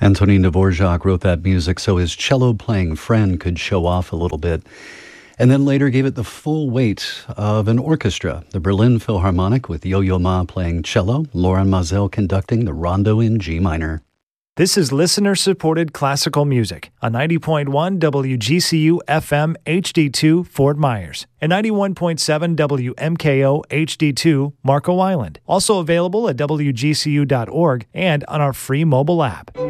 Antonin Dvorak wrote that music so his cello-playing friend could show off a little bit, and then later gave it the full weight of an orchestra. The Berlin Philharmonic with Yo-Yo Ma playing cello, Lorin Maazel conducting the rondo in G minor. This is listener-supported classical music on 90.1 WGCU FM HD2 Fort Myers and 91.7 WMKO HD2 Marco Island. Also available at WGCU.org and on our free mobile app.